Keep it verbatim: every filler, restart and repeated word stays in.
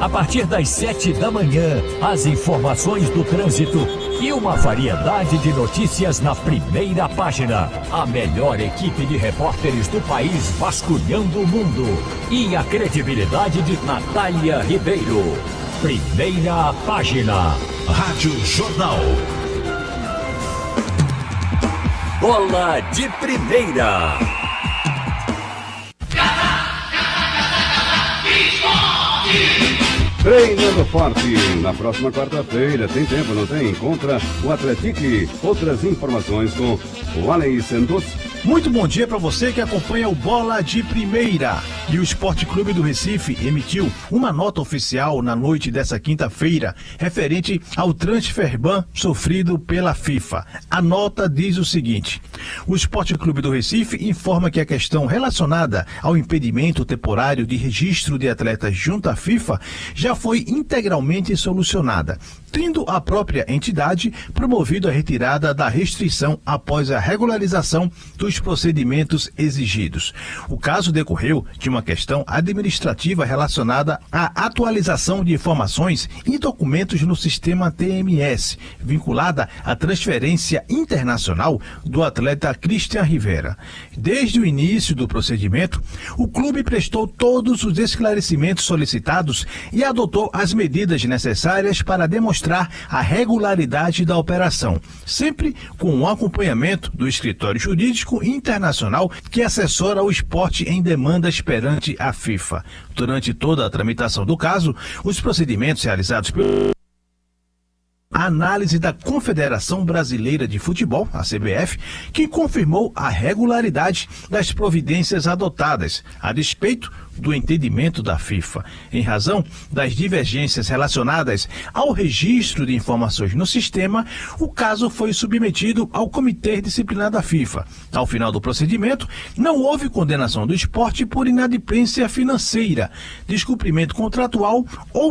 A partir das sete da manhã, as informações do trânsito e uma variedade de notícias na primeira página. A melhor equipe de repórteres do país vasculhando o mundo. E a credibilidade de Natália Ribeiro. Primeira página. Rádio Jornal. Bola de Primeira. Treinando forte, na próxima quarta-feira, tem tempo, não tem? Contra o Atlético. Outras informações com o Alei Santos. Muito bom dia para você que acompanha o Bola de Primeira. E o Esporte Clube do Recife emitiu uma nota oficial na noite dessa quinta-feira, referente ao transfer ban sofrido pela FIFA. A nota diz o seguinte: o Esporte Clube do Recife informa que a questão relacionada ao impedimento temporário de registro de atletas junto à FIFA já foi integralmente solucionada, tendo a própria entidade promovido a retirada da restrição após a regularização dos procedimentos exigidos. O caso decorreu de uma questão administrativa relacionada à atualização de informações e documentos no sistema T M S, vinculada à transferência internacional do atleta Christian Rivera. Desde o início do procedimento, o clube prestou todos os esclarecimentos solicitados e adotou as medidas necessárias para demonstrar a regularidade da operação, sempre com o acompanhamento do escritório jurídico internacional que assessora o esporte em demandas perante a FIFA. Durante toda a tramitação do caso, os procedimentos realizados pelo a análise da Confederação Brasileira de Futebol, a C B F, que confirmou a regularidade das providências adotadas, a despeito do entendimento da FIFA. Em razão das divergências relacionadas ao registro de informações no sistema, o caso foi submetido ao Comitê Disciplinar da FIFA. Ao final do procedimento, não houve condenação do esporte por inadimplência financeira, descumprimento contratual ou